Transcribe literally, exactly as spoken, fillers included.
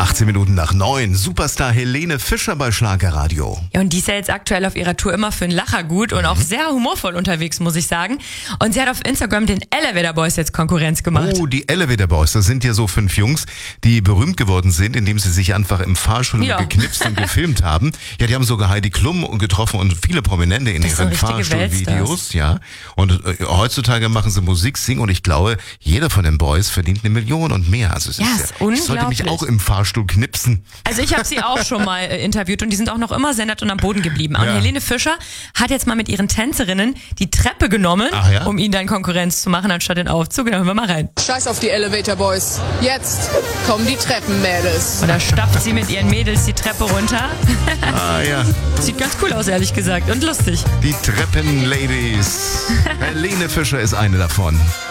achtzehn Minuten nach neun. Superstar Helene Fischer bei Schlagerradio. Ja, und die ist ja jetzt aktuell auf ihrer Tour immer für einen Lacher gut und auch sehr humorvoll unterwegs, muss ich sagen. Und sie hat auf Instagram den Elevator Boys jetzt Konkurrenz gemacht. Oh, die Elevator Boys, das sind ja so fünf Jungs, die berühmt geworden sind, indem sie sich einfach im Fahrstuhl Ja. geknipst und gefilmt haben. Ja, die haben sogar Heidi Klum getroffen und viele Prominente in Das ihren sind richtige Fahrstuhlvideos. Ja. Und äh, heutzutage machen sie Musik, singen und ich glaube, jeder von den Boys verdient eine Million und mehr. Also es Ja, ist ist ja, ich sollte mich unglaublich. auch im Fahrstuhl knipsen. Also ich habe sie auch schon mal äh, interviewt und die sind auch noch immer sehr nett und am Boden geblieben. Und Ja. Helene Fischer hat jetzt mal mit ihren Tänzerinnen die Treppe genommen, Ach ja? um ihnen dann Konkurrenz zu machen, anstatt den Aufzug. Da hören wir mal rein. Scheiß auf die Elevator Boys. Jetzt kommen die Treppenmädels. Und da stapft sie mit ihren Mädels die Treppe runter. Ah ja, Sieht ganz cool aus, ehrlich gesagt. Und lustig. die Treppenladies. Helene Fischer ist eine davon.